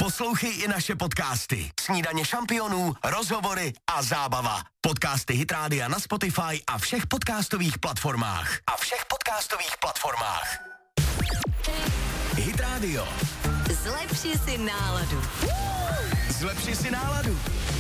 Poslouchej i naše podcasty. Snídaně šampionů, rozhovory a zábava. Podcasty Hit Rádia na Spotify a všech podcastových platformách. Hit Radio. Zlepši si náladu. Zlepši si náladu.